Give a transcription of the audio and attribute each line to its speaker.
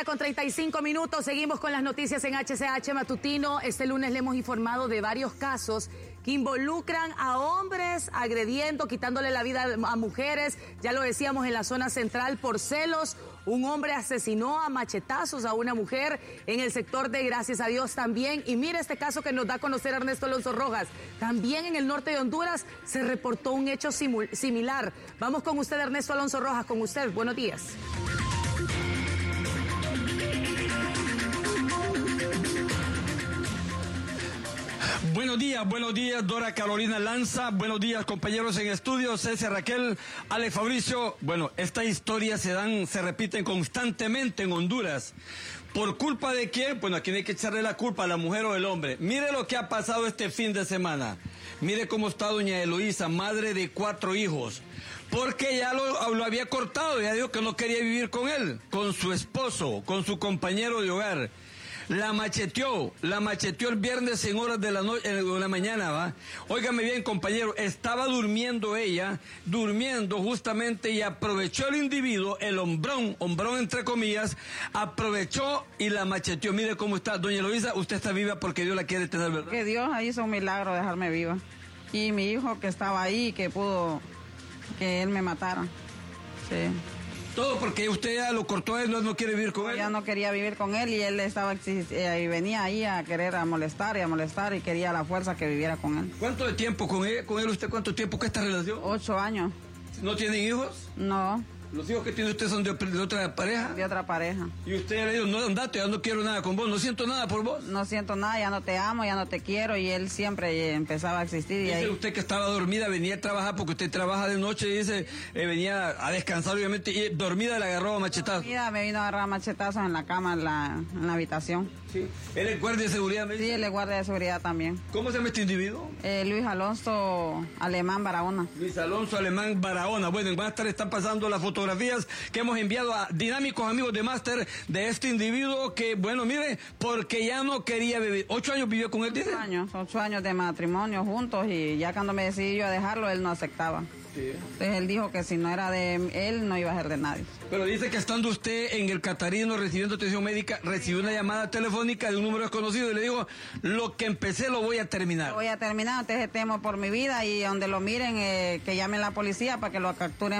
Speaker 1: 1:35. Seguimos con las noticias en HCH Matutino. Este lunes le hemos informado de varios casos que involucran a hombres agrediendo, quitándole la vida a mujeres. Ya lo decíamos en la zona central por celos. Un hombre asesinó a machetazos a una mujer en el sector de Gracias a Dios también. Y mire este caso que nos da a conocer Ernesto Alonso Rojas. También en el norte de Honduras se reportó un hecho similar. Vamos con usted, Ernesto Alonso Rojas, con usted. Buenos días.
Speaker 2: Buenos días, Dora Carolina Lanza, buenos días, compañeros en estudio, César Raquel, Alex Fabricio. Bueno, estas historias se repiten constantemente en Honduras. ¿Por culpa de quién? Bueno, aquí no hay que echarle la culpa a la mujer o el hombre. Mire lo que ha pasado este fin de semana. Mire cómo está doña Eloísa, madre de 4 hijos. Porque ya lo había cortado, ya dijo que no quería vivir con él, con su esposo, con su compañero de hogar. La macheteó el viernes en horas de la mañana, ¿va? Óigame bien, compañero, estaba durmiendo ella, justamente, y aprovechó el individuo, el hombrón entre comillas, aprovechó y la macheteó. Mire cómo está, doña Eloísa, usted está viva porque Dios la quiere tener, ¿verdad?
Speaker 3: Que Dios hizo un milagro de dejarme viva. Y mi hijo que estaba ahí, que pudo que él me matara. Sí.
Speaker 2: Todo porque usted ya lo cortó, él no quiere vivir con él.
Speaker 3: Ya no quería vivir con él y él y venía ahí a querer molestar y quería a la fuerza que viviera con él.
Speaker 2: ¿Cuánto de tiempo con él usted? ¿Cuánto tiempo que esta relación?
Speaker 3: 8 años.
Speaker 2: ¿No tienen hijos?
Speaker 3: No.
Speaker 2: ¿Los hijos que tiene usted son de otra pareja?
Speaker 3: De otra pareja.
Speaker 2: Y usted le dijo, no, andate, ya no quiero nada con vos, no siento nada por vos.
Speaker 3: No siento nada, ya no te amo, ya no te quiero, y él siempre empezaba a existir.
Speaker 2: Dice ahí usted que estaba dormida, venía a trabajar, porque usted trabaja de noche, y dice, venía a descansar, obviamente, y dormida le agarró a machetazos.
Speaker 3: Dormida me vino a agarrar a machetazos en la cama, en la habitación.
Speaker 2: Sí. ¿Él es guardia de seguridad?
Speaker 3: Sí, él es guardia de seguridad también.
Speaker 2: ¿Cómo se llama este individuo?
Speaker 3: Luis Alonso Alemán Barahona.
Speaker 2: Luis Alonso Alemán Barahona. Bueno, en Máster están pasando las fotografías que hemos enviado a dinámicos amigos de Máster de este individuo que, bueno, mire, porque ya no quería vivir. 8 años vivió con él, dice.
Speaker 3: 8 años de matrimonio juntos, y ya cuando me decidí yo a dejarlo, él no aceptaba. Sí. Entonces él dijo que si no era de él, no iba a ser de nadie.
Speaker 2: Pero dice que estando usted en el Catarino recibiendo atención médica, recibió una llamada telefónica de un número desconocido y le dijo, lo que empecé lo voy a terminar.
Speaker 3: Lo voy a terminar, entonces temo por mi vida, y donde lo miren, que llamen a la policía para que lo capturen.